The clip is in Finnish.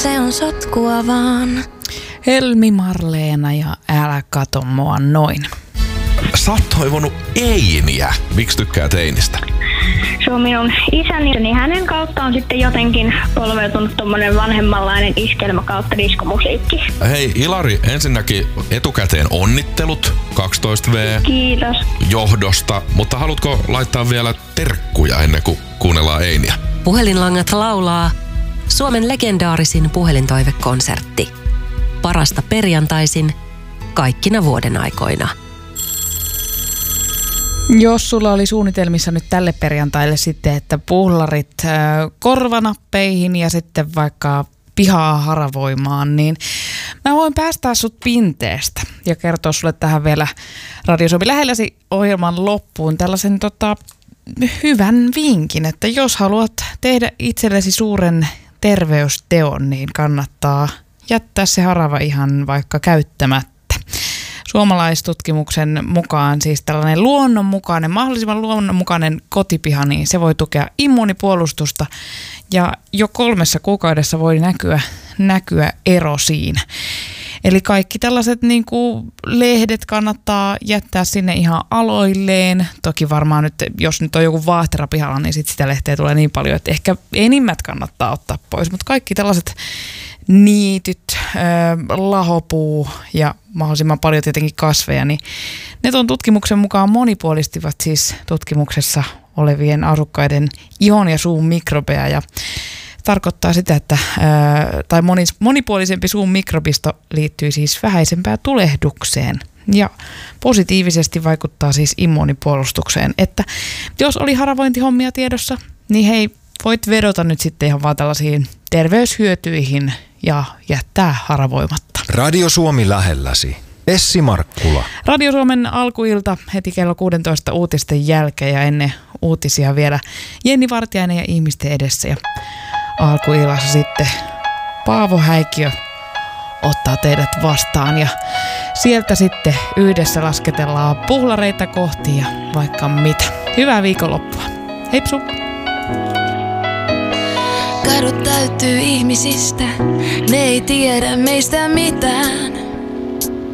se on sotkua vaan. Helmi Marleena ja Älä kato mua noin. Sä oot toivonut Einiä. Miksi tykkäät Einistä? Se on minun isäni, niin hänen kauttaan sitten jotenkin polveutunut tommonen vanhemmanlainen iskelmä kautta diskomusiikki. Hei Ilari, ensinnäkin etukäteen onnittelut 12V. Kiitos. Johdosta, mutta haluatko laittaa vielä terkkuja ennen kuin kuunnellaan Einiä? Puhelinlangat laulaa Suomen legendaarisin puhelintoivekonsertti. Parasta perjantaisin kaikkina vuoden aikoina. Jos sulla oli suunnitelmissa nyt tälle perjantaille sitten, että puhlarit korvanappeihin ja sitten vaikka pihaa haravoimaan, niin mä voin päästää sut pinteestä ja kertoa sulle tähän vielä Radio Suomi lähelläsi ohjelman loppuun tällaisen hyvän vinkin, että jos haluat tehdä itsellesi suuren terveysteon, niin kannattaa jättää se harava ihan vaikka käyttämättä. Suomalaistutkimuksen mukaan siis tällainen luonnonmukainen, mahdollisimman luonnonmukainen kotipiha, niin se voi tukea immuunipuolustusta ja jo 3 kuukaudessa voi näkyä ero siinä. Eli kaikki tällaiset niin kuin lehdet kannattaa jättää sinne ihan aloilleen. Toki varmaan nyt, jos nyt on joku vaahtera pihalla, niin sit sitä lehteä tulee niin paljon, että ehkä enimmät kannattaa ottaa pois. Mutta kaikki tällaiset niityt, lahopuu ja mahdollisimman paljon tietenkin kasveja, niin ne tuon tutkimuksen mukaan monipuolistivat siis tutkimuksessa olevien asukkaiden ihon ja suun mikrobeja ja tarkoittaa sitä, että monipuolisempi suun mikrobisto liittyy siis vähäisempään tulehdukseen ja positiivisesti vaikuttaa siis immuunipuolustukseen. Että jos oli haravointihommia tiedossa, niin hei, voit vedota nyt sitten ihan vaan tällaisiin terveyshyötyihin ja jättää haravoimatta. Radio Suomi lähelläsi. Essi Markkula. Radio Suomen alkuilta heti kello 16 uutisten jälkeen ja ennen uutisia vielä Jenni Vartiainen ja ihmisten edessä. Ja alkuillassa sitten Paavo Häikiö ottaa teidät vastaan ja sieltä sitten yhdessä lasketellaan puhlareita kohti ja vaikka mitä. Hyvää viikonloppua. Heipsu! Kadut täyttyy ihmisistä, ne ei tiedä meistä mitään.